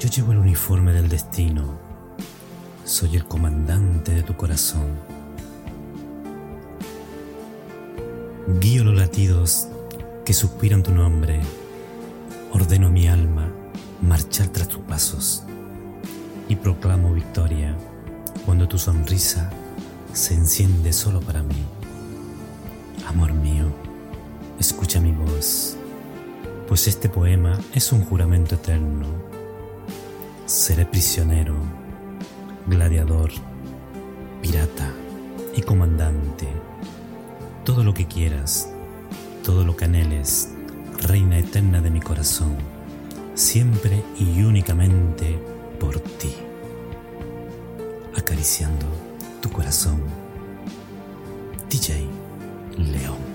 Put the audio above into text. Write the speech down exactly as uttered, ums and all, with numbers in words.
Yo llevo el uniforme del destino, soy el comandante de tu corazón. Guío los latidos que suspiran tu nombre, ordeno a mi alma marchar tras tus pasos y proclamo victoria cuando tu sonrisa se enciende solo para mí. Amor mío, escucha mi voz, pues este poema es un juramento eterno. Seré prisionero, gladiador, pirata y comandante. Todo lo que quieras, todo lo que anheles, reina eterna de mi corazón, siempre y únicamente por ti. Acariciando tu corazón, D J León.